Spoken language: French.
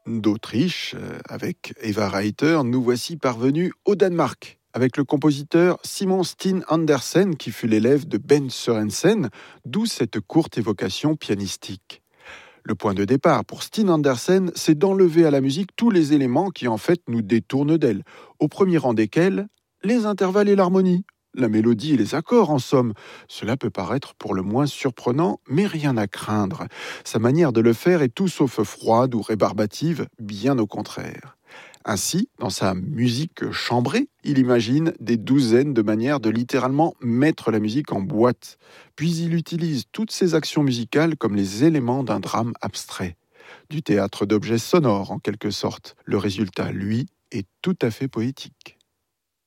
d'Autriche, avec Eva Reiter, nous voici parvenus au Danemark, avec le compositeur Simon Steen Andersen, qui fut l'élève de Ben Sørensen, d'où cette courte évocation pianistique. Le point de départ pour Steen Andersen, c'est d'enlever à la musique tous les éléments qui en fait nous détournent d'elle, au premier rang desquels les intervalles et l'harmonie, la mélodie et les accords en somme. Cela peut paraître pour le moins surprenant, mais rien à craindre. Sa manière de le faire est tout sauf froide ou rébarbative, bien au contraire. Ainsi, dans sa musique chambrée, il imagine des douzaines de manières de littéralement mettre la musique en boîte. Puis il utilise toutes ces actions musicales comme les éléments d'un drame abstrait. Du théâtre d'objets sonores en quelque sorte. Le résultat, lui, est tout à fait poétique.